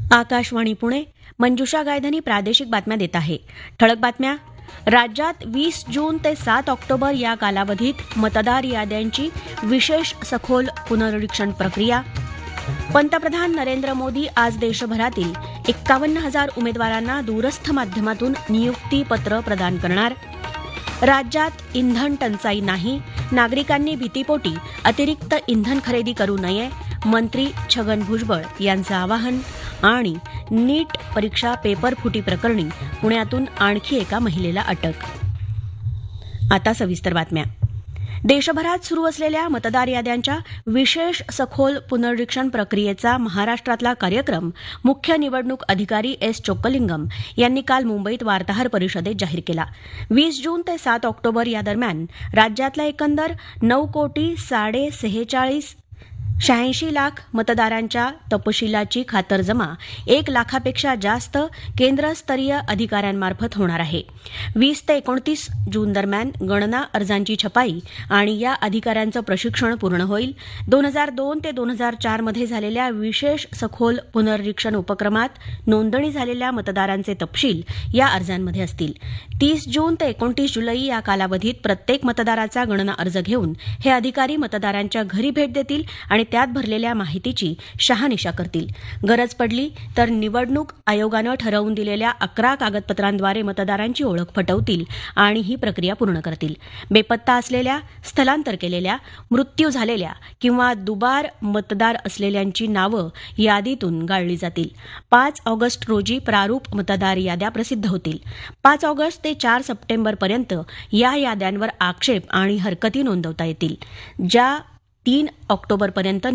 आकाशवाणी पुणे. मंजुषा गायधनी प्रादेशिक बातम्या देत आहे. ठळक बातम्या. राज्यात 20 जून ते 7 ऑक्टोबर या कालावधीत मतदार याद्यांची विशेष सखोल पुनरीक्षण प्रक्रिया. पंतप्रधान नरेंद्र मोदी आज देशभरातील 51,000 उमेदवारांना दूरस्थ माध्यमातून नियुक्तीपत्र प्रदान करणार. राज्यात इंधन टंचाई नाही, नागरिकांनी भीतीपोटी अतिरिक्त इंधन खरेदी करू नये, मंत्री छगन भुजबळ यांचं आवाहन. आणि नीट परीक्षा पेपर फुटी प्रकरणी पुण्यातून आणखी एका महिलेला अटक. आता सविस्तर बातम्या. देशभरात सुरू असलेल्या मतदार याद्यांच्या विशेष सखोल पुनरीक्षण प्रक्रियेचा महाराष्ट्रातला कार्यक्रम मुख्य निवडणूक अधिकारी एस चोक्कलिंगम यांनी काल मुंबईत वार्ताहर परिषदेत जाहीर केला. 20 जून ते 7 ऑक्टोबर या दरम्यान राज्यातल्या एकंदर 9,46,86,86 मतदारांच्या तपशिलाची खातरजमा 1 लाखापेक्षा जास्त केंद्रस्तरीय अधिकाऱ्यांमार्फत होणार आहे. 20 ते 29 जून दरम्यान गणना अर्जांची छपाई आणि या अधिकाऱ्यांचं प्रशिक्षण पूर्ण होईल. 2002 ते 2004 मध्ये झालेल्या विशेष सखोल पुनरीक्षण उपक्रमात नोंदणी झालेल्या मतदारांचे तपशील या अर्जांमध्ये असतील. 30 जून ते 29 जुलै या कालावधीत प्रत्येक मतदाराचा गणना अर्ज घेऊन हे अधिकारी मतदारांच्या घरी भेट देतील आणि त्यात भरलेल्या माहितीची शहानिशा करतील. गरज पडली तर निवडणूक आयोगानं ठरवून दिलेल्या 11 कागदपत्रांद्वारे मतदारांची ओळख पटवतील आणि ही प्रक्रिया पूर्ण करतील. बेपत्ता असलेल्या, स्थलांतर केलेल्या, मृत्यू झालेल्या किंवा दुबार मतदार असलेल्यांची नावं यादीतून गाळली जातील. 5 ऑगस्ट रोजी प्रारूप मतदार याद्या प्रसिद्ध होतील. 5 ऑगस्ट ते 4 सप्टेंबरपर्यंत या याद्यांवर आक्षेप आणि हरकती नोंदवता येतील. ज्या 3 ऑक्टोबरपर्यंत